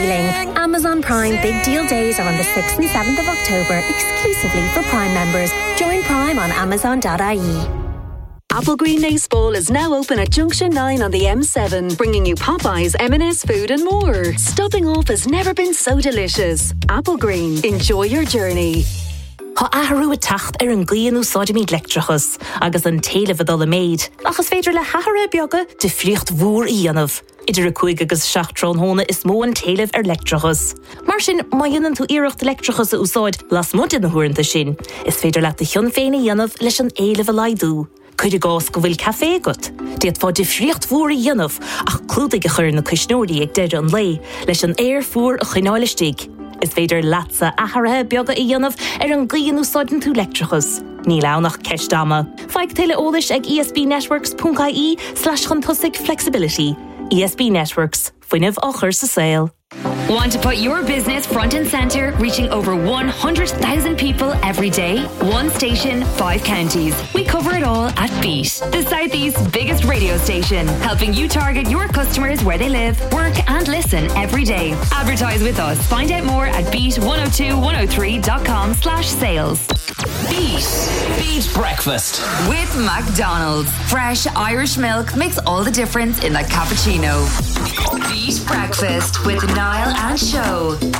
Amazon Prime Big Deal Days are on the 6th and 7th of October, exclusively for Prime members. Join Prime on amazon.ie. Applegreen Nace Bowl is now open at Junction 9 on the M7, bringing you Popeyes, M&S food and more. Stopping off has never been so delicious. Applegreen, enjoy your journey. Tá ahrú a tacht an gclíonú sóidimí electrachas agus an taobh a dul a méid. Achas féidir le hathara beaga de friocht mhór í dhéanamh. Idir a 5 agus 7 trónhóna is mó an taobh electrachas. Mar sin, má dhéanann tú iirecht electrachas a úsáid las mud in na huaireanta sin, is féidir leat a thion féin a dhéanamh leis an éileh a laidú. Cuid a gás go bhfuil café agat. Diad fá de friocht mhór í dhéanamh ach clúdaigh a chur na cisnóirí ag deireadh an lei leis an air fuair a chuineáilistigh. Is féidir leatsa athraithe beaga í dhéanamh an gclíonú sóideann tú electrachas. Ní lánach ceistáma. Feadh tuile eolais ag espnetworks.ie/chuntusig flexibility. ESB Networks, fuinneamh áchar sa saol. Want to put your business front and centre, reaching over 100,000 people every day? One station, 5 counties. We cover it all at Beat, the Southeast's biggest radio station, helping you target your customers where they live, work and listen every day. Advertise with us. Find out more at beat102103.com/sales. Beat Breakfast with McDonald's. Fresh Irish milk makes all the difference in that cappuccino. Beat Breakfast with Niall and Show.